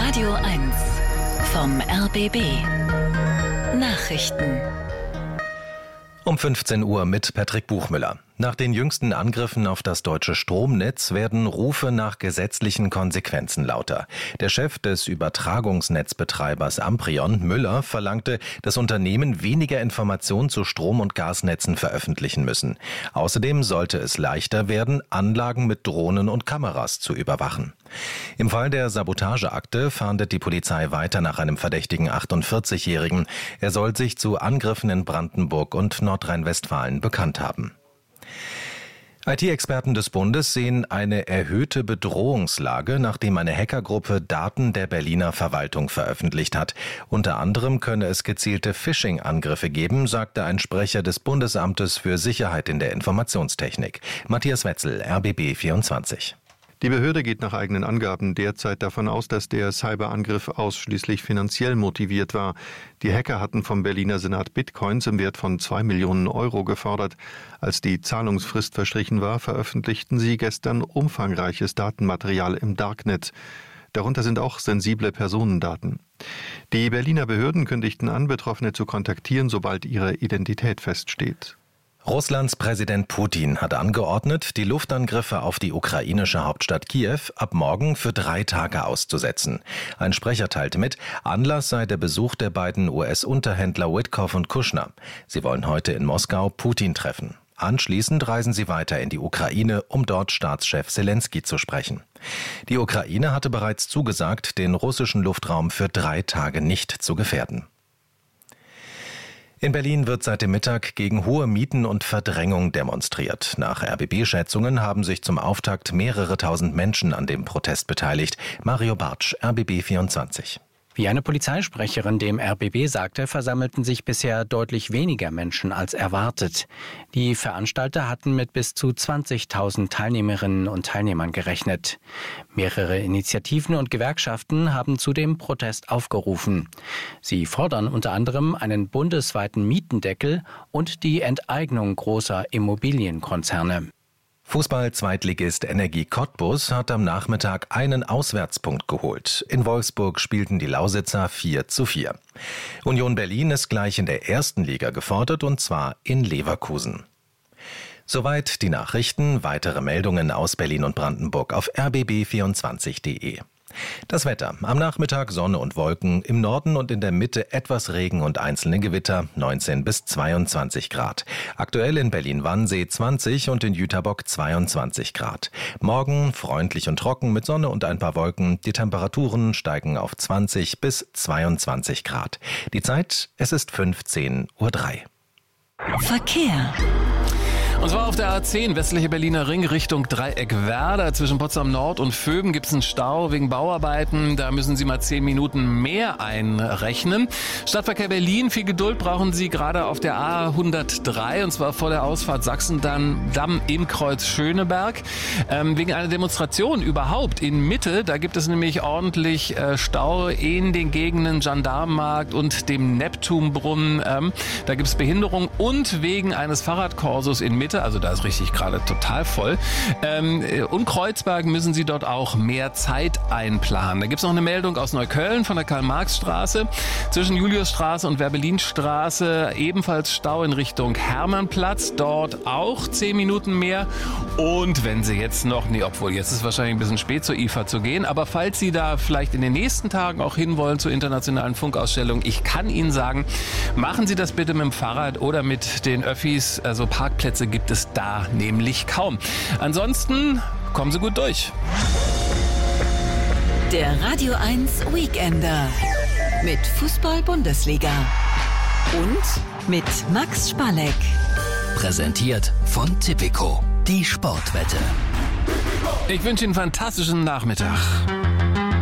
Radio 1 vom RBB Nachrichten. Um 15 Uhr mit Patrick Buchmüller. Nach den jüngsten Angriffen auf das deutsche Stromnetz werden Rufe nach gesetzlichen Konsequenzen lauter. Der Chef des Übertragungsnetzbetreibers Amprion, Müller, verlangte, dass Unternehmen weniger Informationen zu Strom- und Gasnetzen veröffentlichen müssen. Außerdem sollte es leichter werden, Anlagen mit Drohnen und Kameras zu überwachen. Im Fall der Sabotageakte fahndet die Polizei weiter nach einem verdächtigen 48-Jährigen. Er soll sich zu Angriffen in Brandenburg und Nordrhein-Westfalen bekannt haben. IT-Experten des Bundes sehen eine erhöhte Bedrohungslage, nachdem eine Hackergruppe Daten der Berliner Verwaltung veröffentlicht hat. Unter anderem könne es gezielte Phishing-Angriffe geben, sagte ein Sprecher des Bundesamtes für Sicherheit in der Informationstechnik. Matthias Wetzel, RBB 24. Die Behörde geht nach eigenen Angaben derzeit davon aus, dass der Cyberangriff ausschließlich finanziell motiviert war. Die Hacker hatten vom Berliner Senat Bitcoins im Wert von 2 Millionen Euro gefordert. Als die Zahlungsfrist verstrichen war, veröffentlichten sie gestern umfangreiches Datenmaterial im Darknet. Darunter sind auch sensible Personendaten. Die Berliner Behörden kündigten an, Betroffene zu kontaktieren, sobald ihre Identität feststeht. Russlands Präsident Putin hat angeordnet, die Luftangriffe auf die ukrainische Hauptstadt Kiew ab morgen für 3 Tage auszusetzen. Ein Sprecher teilte mit, Anlass sei der Besuch der beiden US-Unterhändler Witkoff und Kushner. Sie wollen heute in Moskau Putin treffen. Anschließend reisen sie weiter in die Ukraine, um dort Staatschef Selenskyj zu sprechen. Die Ukraine hatte bereits zugesagt, den russischen Luftraum für 3 Tage nicht zu gefährden. In Berlin wird seit dem Mittag gegen hohe Mieten und Verdrängung demonstriert. Nach RBB-Schätzungen haben sich zum Auftakt mehrere tausend Menschen an dem Protest beteiligt. Mario Bartsch, RBB 24. Wie eine Polizeisprecherin dem RBB sagte, versammelten sich bisher deutlich weniger Menschen als erwartet. Die Veranstalter hatten mit bis zu 20.000 Teilnehmerinnen und Teilnehmern gerechnet. Mehrere Initiativen und Gewerkschaften haben zu dem Protest aufgerufen. Sie fordern unter anderem einen bundesweiten Mietendeckel und die Enteignung großer Immobilienkonzerne. Fußball-Zweitligist Energie Cottbus hat am Nachmittag einen Auswärtspunkt geholt. In Wolfsburg spielten die Lausitzer 4:4. Union Berlin ist gleich in der ersten Liga gefordert, und zwar in Leverkusen. Soweit die Nachrichten. Weitere Meldungen aus Berlin und Brandenburg auf rbb24.de. Das Wetter. Am Nachmittag Sonne und Wolken, im Norden und in der Mitte etwas Regen und einzelne Gewitter, 19 bis 22 Grad. Aktuell in Berlin-Wannsee 20 und in Jüterbock 22 Grad. Morgen freundlich und trocken mit Sonne und ein paar Wolken. Die Temperaturen steigen auf 20 bis 22 Grad. Die Zeit, es ist 15:03 Uhr. Verkehr. Und zwar auf der A10, westliche Berliner Ring, Richtung Dreieckwerder. Zwischen Potsdam Nord und Vöben gibt es einen Stau wegen Bauarbeiten. Da müssen Sie mal 10 Minuten mehr einrechnen. Stadtverkehr Berlin, viel Geduld brauchen Sie gerade auf der A103, und zwar vor der Ausfahrt Sachsendamm im Kreuz Schöneberg. Wegen einer Demonstration überhaupt in Mitte, da gibt es nämlich ordentlich Stau in den Gegenden Gendarmenmarkt und dem Neptunbrunnen. Da gibt es Behinderung, und wegen eines Fahrradkorsos in Mitte, also da ist richtig gerade total voll. Und Kreuzberg müssen Sie dort auch mehr Zeit einplanen. Da gibt es noch eine Meldung aus Neukölln von der Karl-Marx-Straße. Zwischen Juliusstraße und Werbelinstraße ebenfalls Stau in Richtung Hermannplatz. Dort auch 10 Minuten mehr. Und wenn Sie jetzt noch, obwohl jetzt ist wahrscheinlich ein bisschen spät zur IFA zu gehen, aber falls Sie da vielleicht in den nächsten Tagen auch hinwollen zur internationalen Funkausstellung, ich kann Ihnen sagen, machen Sie das bitte mit dem Fahrrad oder mit den Öffis. Also Parkplätze gibt es da nämlich kaum. Ansonsten kommen Sie gut durch. Der Radio 1 Weekender mit Fußball-Bundesliga und mit Max Spalleck. Präsentiert von Tipico, die Sportwette. Ich wünsche Ihnen einen fantastischen Nachmittag.